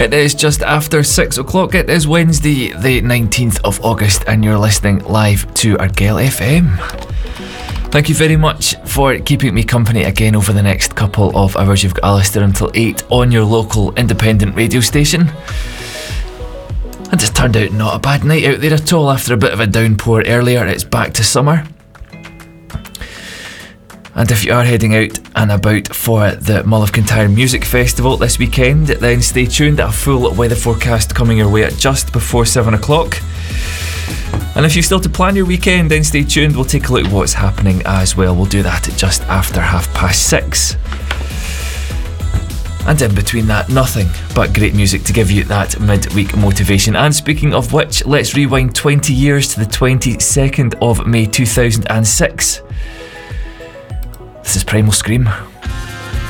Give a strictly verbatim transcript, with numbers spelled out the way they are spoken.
It is just after six o'clock. It is Wednesday, the nineteenth of August, and you're listening live to Argyll F M. Thank you very much for keeping me company again over the next couple of hours. You've got Alistair until eight on your local independent radio station. And it's turned out not a bad night out there at all. After a bit of a downpour earlier, it's back to summer. And if you are heading out and about for the Mull of Kintyre Music Festival this weekend, then stay tuned. A full weather forecast coming your way at just before seven o'clock. And if you're still to plan your weekend, then stay tuned. We'll take a look at what's happening as well. We'll do that at just after half past six. And in between that, nothing but great music to give you that midweek motivation. And speaking of which, let's rewind twenty years to the twenty-second of May two thousand six. This is Primal Scream.